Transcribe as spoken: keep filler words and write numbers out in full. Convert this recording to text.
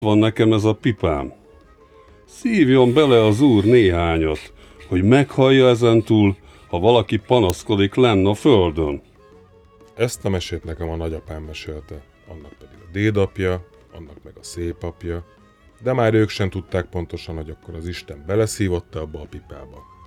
van nekem ez a pipám. Szívjon bele az úr néhányat, hogy meghallja ezentúl, ha valaki panaszkodik lenn a földön. Ezt a mesét nekem a nagyapám mesélte, annak pedig a dédapja, annak meg a szépapja, de már ők sem tudták pontosan, hogy akkor az Isten beleszívott abba a pipába.